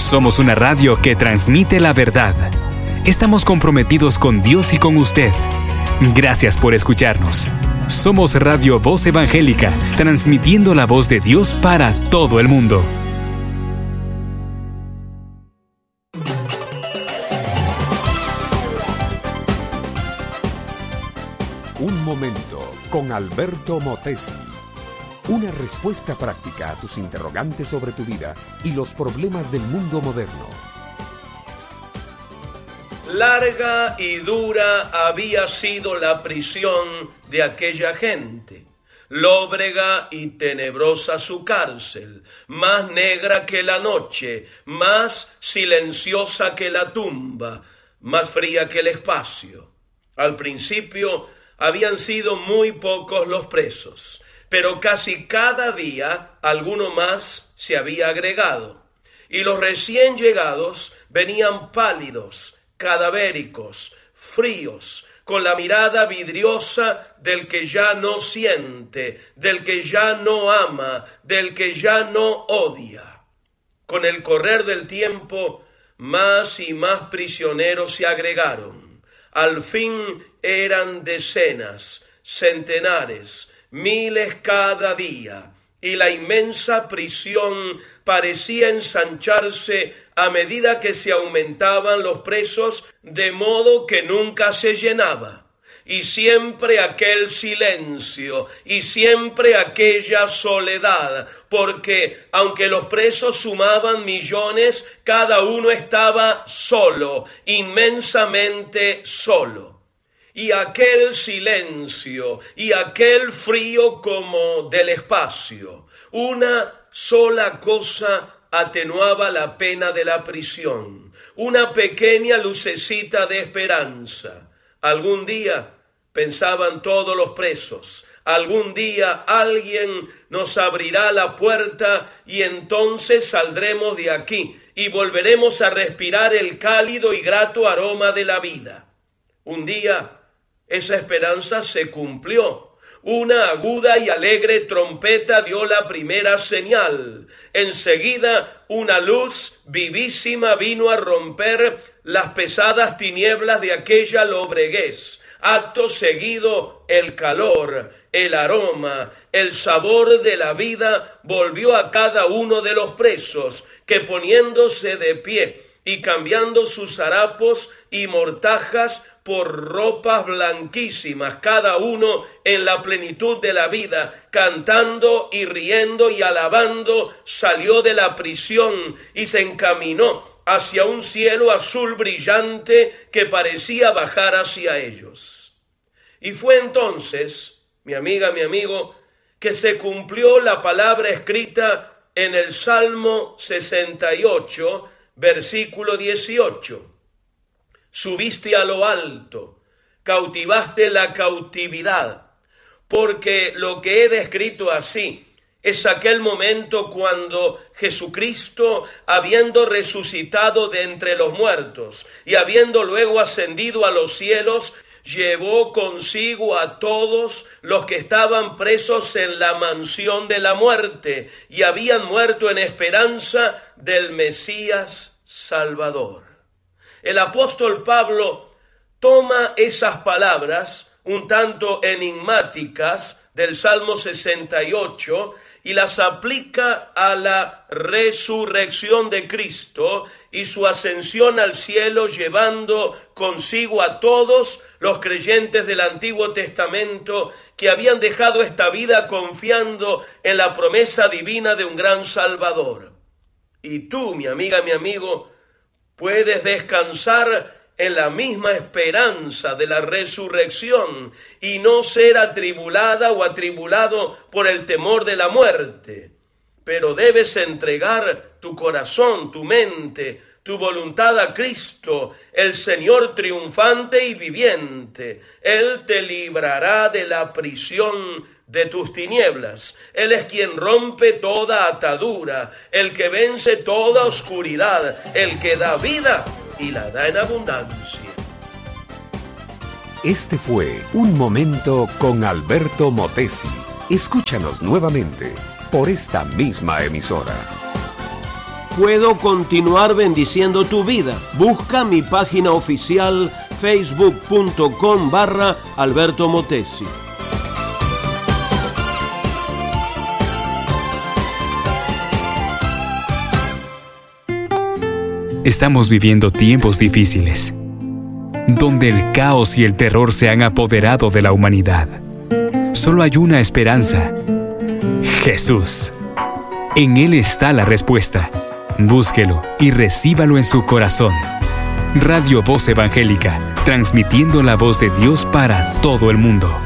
Somos una radio que transmite la verdad. Estamos comprometidos con Dios y con usted. Gracias por escucharnos. Somos Radio Voz Evangélica, transmitiendo la voz de Dios para todo el mundo. Un momento con Alberto Motesi. Una respuesta práctica a tus interrogantes sobre tu vida y los problemas del mundo moderno. Larga y dura había sido la prisión de aquella gente. Lóbrega y tenebrosa su cárcel, más negra que la noche, más silenciosa que la tumba, más fría que el espacio. Al principio habían sido muy pocos los presos, pero casi cada día alguno más se había agregado, y los recién llegados venían pálidos, cadavéricos, fríos, con la mirada vidriosa del que ya no siente, del que ya no ama, del que ya no odia. Con el correr del tiempo, más y más prisioneros se agregaron. Al fin eran decenas, centenares, miles cada día, y la inmensa prisión parecía ensancharse a medida que se aumentaban los presos, de modo que nunca se llenaba. Y siempre aquel silencio, y siempre aquella soledad, porque aunque los presos sumaban millones, cada uno estaba solo, inmensamente solo. Y aquel silencio y aquel frío como del espacio, una sola cosa atenuaba la pena de la prisión, una pequeña lucecita de esperanza. Algún día, pensaban todos los presos, algún día alguien nos abrirá la puerta y entonces saldremos de aquí y volveremos a respirar el cálido y grato aroma de la vida. Un día esa esperanza se cumplió. Una aguda y alegre trompeta dio la primera señal. Enseguida una luz vivísima vino a romper las pesadas tinieblas de aquella lobreguez. Acto seguido, el calor, el aroma, el sabor de la vida volvió a cada uno de los presos, que poniéndose de pie y cambiando sus harapos y mortajas por ropas blanquísimas, cada uno en la plenitud de la vida, cantando y riendo y alabando, salió de la prisión y se encaminó hacia un cielo azul brillante que parecía bajar hacia ellos. Y fue entonces, mi amiga, mi amigo, que se cumplió la palabra escrita en el Salmo 68, versículo 18. Subiste a lo alto, cautivaste la cautividad, porque lo que he descrito así es aquel momento cuando Jesucristo, habiendo resucitado de entre los muertos y habiendo luego ascendido a los cielos, llevó consigo a todos los que estaban presos en la mansión de la muerte y habían muerto en esperanza del Mesías Salvador. El apóstol Pablo toma esas palabras un tanto enigmáticas del Salmo 68 y las aplica a la resurrección de Cristo y su ascensión al cielo, llevando consigo a todos los creyentes del Antiguo Testamento que habían dejado esta vida confiando en la promesa divina de un gran Salvador. Y tú, mi amiga, mi amigo, puedes descansar en la misma esperanza de la resurrección y no ser atribulada o atribulado por el temor de la muerte. Pero debes entregar tu corazón, tu mente, tu voluntad a Cristo, el Señor triunfante y viviente. Él te librará de la prisión de tus tinieblas. Él es quien rompe toda atadura, el que vence toda oscuridad, el que da vida y la da en abundancia. Este fue Un Momento con Alberto Motesi. Escúchanos nuevamente por esta misma emisora. puedo continuar bendiciendo tu vida. Busca mi página oficial facebook.com/Alberto Motesi. Estamos viviendo tiempos difíciles, donde el caos y el terror se han apoderado de la humanidad. Solo hay una esperanza: Jesús. En Él está la respuesta. Búsquelo y recíbalo en su corazón. Radio Voz Evangélica, transmitiendo la voz de Dios para todo el mundo.